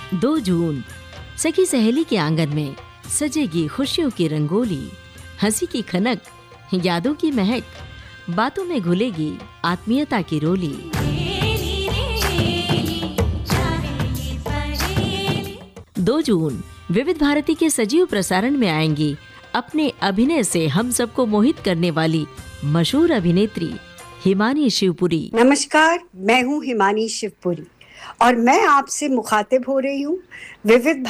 2 जून सखी सहेली के आंगन में सजेगी खुशियों की रंगोली, हंसी की खनक, यादों की महक, बातों में घुलेगी आत्मीयता की रोली। 2 जून विविध भारती के सजीव प्रसारण में आएंगी अपने अभिनय से हम सबको मोहित करने वाली मशहूर अभिनेत्री हिमानी शिवपुरी। नमस्कार, मैं हूँ हिमानी शिवपुरी और मैं आपसे मुखातिब हो रही हूँ विविध